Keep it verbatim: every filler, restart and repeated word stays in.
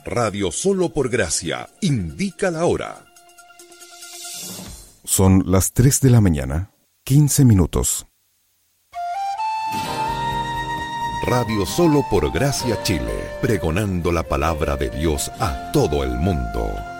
Radio Solo por Gracia indica la hora. Son las tres de la mañana, quince minutos. Radio Solo por Gracia Chile, pregonando la palabra de Dios a todo el mundo.